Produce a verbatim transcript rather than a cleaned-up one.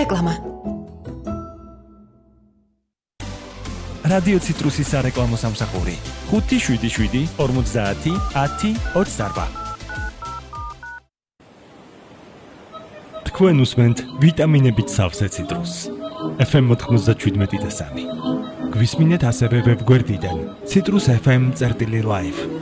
რეკლამა. რადიო ციტრუსის სარეკლამო სამსახური ხუთი შვიდი შვიდი ორმოცდაათი ათი ოცდაარბა. თქვენ უსმენთ ვიტამინებით სავსე ციტრუსს. ეფ ემ ოთხმოცდაშვიდმეტი და სამი. გვისმინეთ ასევე ვებგვერდიდან citrus f m წერტილი live.